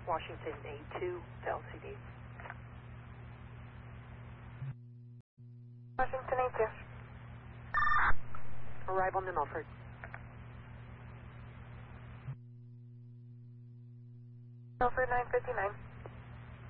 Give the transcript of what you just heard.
Washington A2 to LCD. Washington A2. Arrival New Milford. Milford 959.